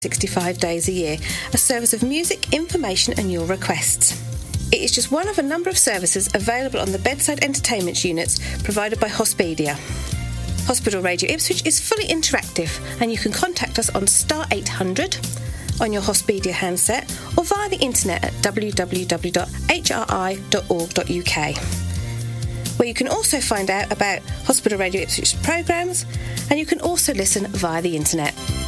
65 days a year, a service of music, information and your requests. It is just one of a number of services available on the bedside entertainment units provided by Hospedia. Hospital Radio Ipswich is fully interactive and you can contact us on star 800 on your Hospedia handset or via the internet at www.hri.org.uk, where you can also find out about Hospital Radio Ipswich programmes and you can also listen via the internet.